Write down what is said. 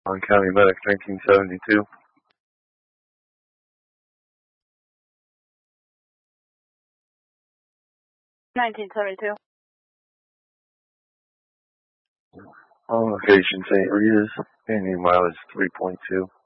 on County Medic 1972. On location, St. Rita's, any mileage 3.2.